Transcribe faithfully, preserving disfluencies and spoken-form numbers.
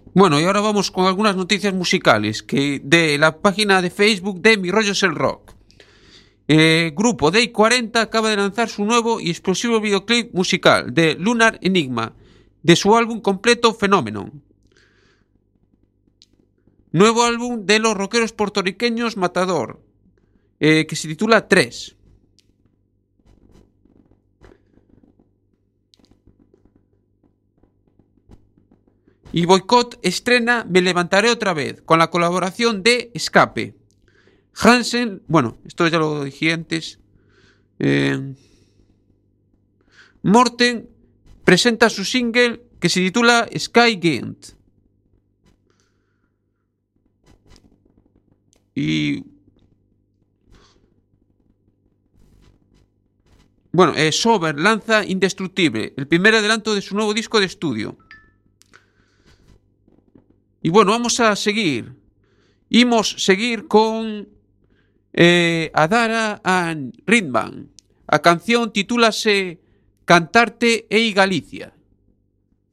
Bueno, y ahora vamos con algunas noticias musicales que de la página de Facebook de Mi Rollo es el Rock. Eh, grupo Day cuarenta acaba de lanzar su nuevo y explosivo videoclip musical de Lunar Enigma, de su álbum completo Phenomenon. Nuevo álbum de los rockeros puertorriqueños Matador, eh, que se titula tres. Y Boycott estrena Me levantaré otra vez, con la colaboración de Escape. Hansen, bueno, esto ya lo dije antes. Eh, Morten presenta su single que se titula Sky Gent. Y bueno, eh, Sober lanza Indestructible, el primer adelanto de su nuevo disco de estudio. Y bueno, vamos a seguir. Imos seguir con eh, Adara and Ritman. A canción titúlase Cantarte ei Galicia.